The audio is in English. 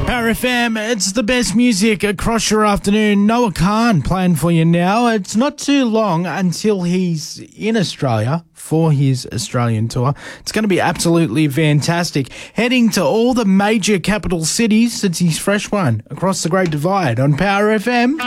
Power FM, it's the best music across your afternoon. Noah Khan playing for you now. It's not too long until he's in Australia for his Australian tour. It's going to be absolutely fantastic. Heading to all the major capital cities. It's his fresh one across the Great Divide on Power FM.